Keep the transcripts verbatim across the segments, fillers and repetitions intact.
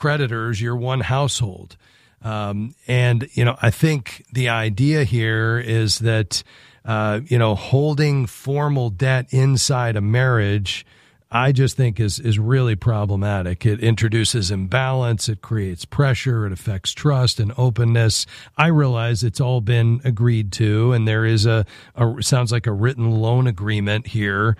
creditors, you're one household. Um, and, you know, I think the idea here is that, uh, you know, holding formal debt inside a marriage, I just think is, is really problematic. It introduces imbalance. It creates pressure. It affects trust and openness. I realize it's all been agreed to, and there is a, a sounds like a written loan agreement here.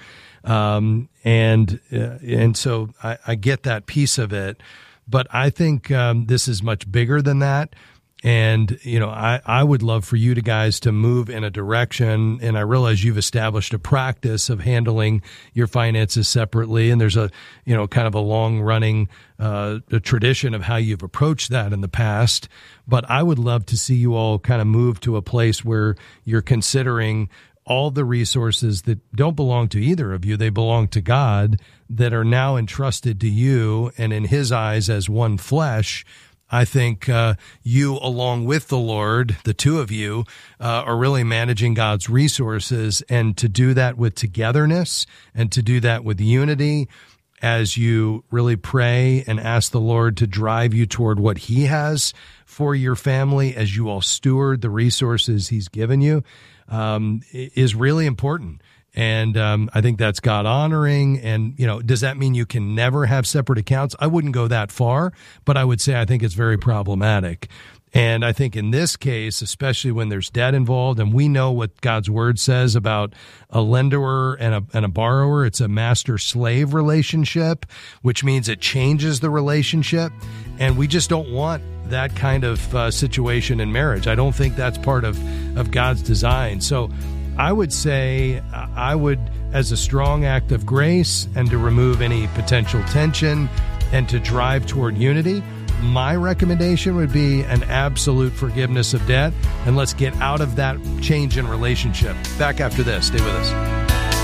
Um, and, uh, and so I, I get that piece of it, but I think, um, this is much bigger than that. And, you know, I, I would love for you to guys to move in a direction. And I realize you've established a practice of handling your finances separately. And there's a, you know, kind of a long running, uh, a tradition of how you've approached that in the past. But I would love to see you all kind of move to a place where you're considering all the resources that don't belong to either of you. They belong to God, that are now entrusted to you. And in his eyes, as one flesh, I think uh, you, along with the Lord, the two of you, uh, are really managing God's resources, and to do that with togetherness and to do that with unity as you really pray and ask the Lord to drive you toward what he has for your family as you all steward the resources he's given you, um, is really important. And um, I think that's God honoring. And, you know, does that mean you can never have separate accounts? I wouldn't go that far, but I would say I think it's very problematic. And I think in this case, especially when there's debt involved, and we know what God's word says about a lender and a, and a borrower, it's a master-slave relationship, which means it changes the relationship. And we just don't want that kind of uh, situation in marriage. I don't think that's part of, of God's design. So I would say I would, as a strong act of grace and to remove any potential tension and to drive toward unity, my recommendation would be an absolute forgiveness of debt, and let's get out of that change in relationship. Back after this. Stay with us.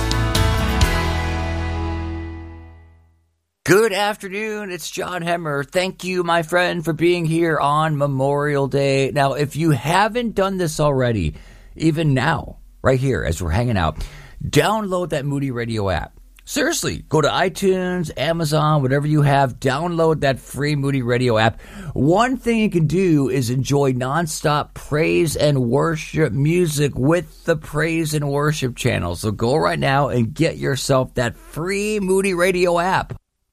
Good afternoon. It's John Hemmer. Thank you, my friend, for being here on Memorial Day. Now, if you haven't done this already, even now, right here as we're hanging out, download that Moody Radio app. Seriously, go to iTunes, Amazon, whatever you have, download that free Moody Radio app. One thing you can do is enjoy nonstop praise and worship music with the praise and worship channel. So go right now and get yourself that free Moody Radio app.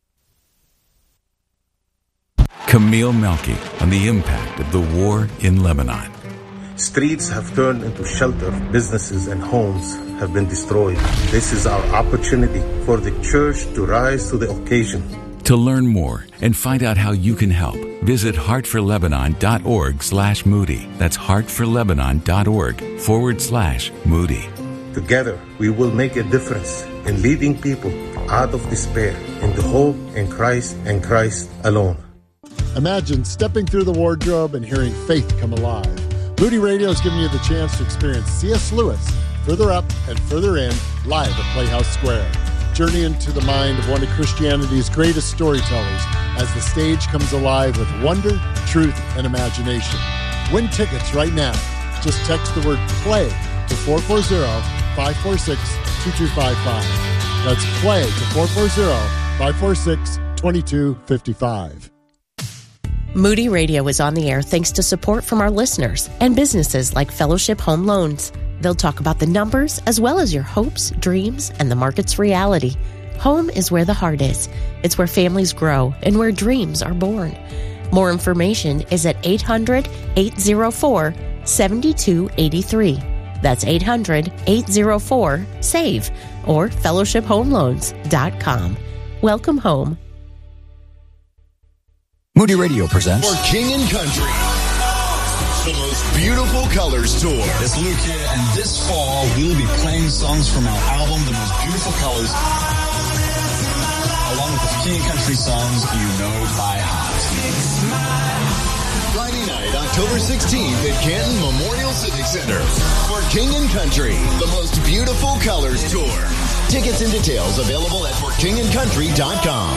Camille Melky on the impact of the war in Lebanon. Streets have turned into shelter. Businesses and homes have been destroyed. This is our opportunity for the church to rise to the occasion. To learn more and find out how you can help, visit heartforlebanon.org slash Moody. That's heartforlebanon.org forward slash Moody. Together, we will make a difference in leading people out of despair into hope in Christ and Christ alone. Imagine stepping through the wardrobe and hearing faith come alive. Moody Radio is giving you the chance to experience C S. Lewis, Further Up and Further In, live at Playhouse Square. Journey into the mind of one of Christianity's greatest storytellers as the stage comes alive with wonder, truth, and imagination. Win tickets right now. Just text the word PLAY to four four zero, five four six, two two five five. That's PLAY to four four zero, five four six, two two five five. Moody Radio is on the air thanks to support from our listeners and businesses like Fellowship Home Loans. They'll talk about the numbers as well as your hopes, dreams, and the market's reality. Home is where the heart is. It's where families grow and where dreams are born. More information is at eight hundred, eight oh four, seven two eight three. That's eight hundred, eight oh four, S A V E or fellowship home loans dot com. Welcome home. Moody Radio presents For King and Country, the most beautiful colors tour. It's Luke here, and this fall we will be playing songs from our album, The Most Beautiful Colors, along with the King and Country songs you know by heart. Friday night, October sixteenth at Canton Memorial Civic Center. For King and Country, the most beautiful colors tour. Tickets and details available at for king and country dot com.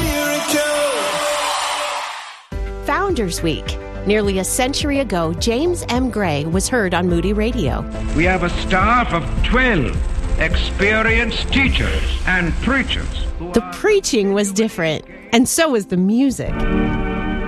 Founders Week. Nearly a century ago, James M. Gray was heard on Moody Radio. We have a staff of twelve experienced teachers and preachers. The preaching was different, and so was the music.